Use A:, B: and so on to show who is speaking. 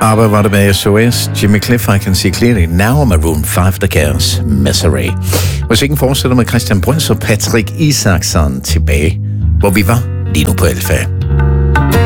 A: ABBA var det med SOS. Jimmy Cliff, I Can See Clearly Now, Maroon 5, The Chaos, Misery. Musikken fortsætter med Christian Brøns og Patrick Isaksson tilbage, hvor vi var lige nu på Alfa.